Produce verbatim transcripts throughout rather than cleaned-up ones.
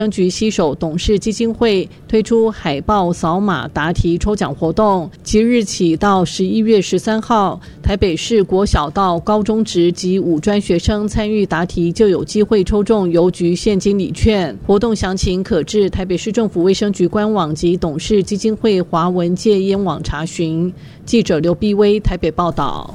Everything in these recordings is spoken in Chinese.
卫生局携手董事基金会推出海报扫码答题抽奖活动，即日起到十一月十三号，台北市国小到高中职及五专学生参与答题就有机会抽中邮局现金礼券。活动详情可至台北市政府卫生局官网及董事基金会华文戒烟网查询。记者刘碧薇台北报道。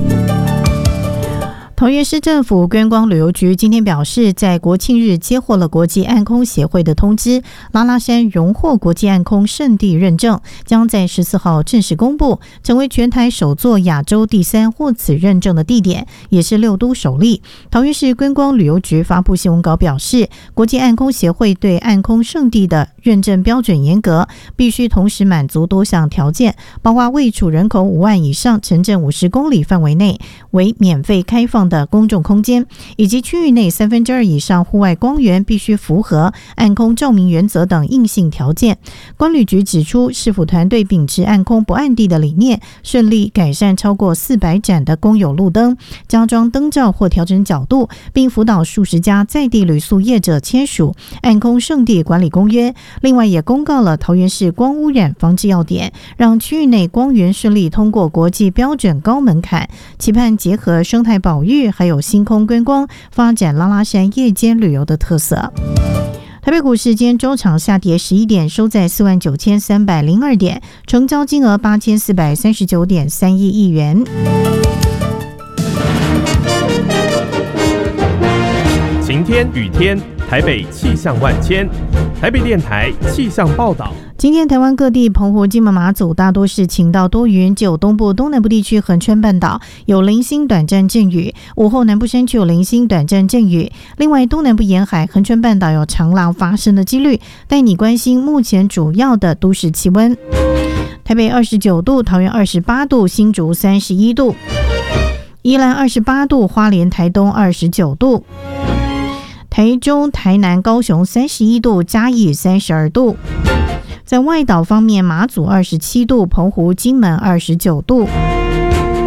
桃园市政府观光旅游局今天表示，在国庆日接获了国际暗空协会的通知，拉拉山荣获国际暗空圣地认证，将在十四号正式公布，成为全台首座亚洲第三获此认证的地点，也是六都首例。桃园市观光旅游局发布新闻稿表示，国际暗空协会对暗空圣地的认证标准严格，必须同时满足多项条件，包括位处人口五万以上、城镇五十公里范围内为免费开放的公众空间，以及区域内三分之二以上户外光源必须符合暗空照明原则等硬性条件。观旅局指出，市府团队秉持暗空不暗地的理念，顺利改善超过四百盏的公有路灯，加装灯罩或调整角度，并辅导数十家在地旅宿业者签署暗空圣地管理公约。另外也公告了桃园市光污染防治要点，让区域内光源顺利通过国际标准高门槛，期盼结合生态保育还有星空观光，发展拉拉山夜间旅游的特色。台北股市今天周场下跌十一点，收在四万九千三百零二点，成交金额八千四百三十九点三一亿元。 晴天雨天，台北气象万千。台北电台气象报道。 今天台湾各地澎湖、金门、马祖大多是晴到多云，只有东部、东南部地区恒春半岛有零星短暂阵雨，午后南部山区有零星短暂阵雨。另外东南部沿海恒春半岛有长浪发生的几率，带你关心目前主要的都市气温。台北二十九度，桃园二十八度，新竹三十一度，宜兰二十八度，花莲、台东二十九度，台中、台南、高雄三十一度，嘉义三十二度。在外岛方面，马祖二十七度，澎湖、金门二十九度。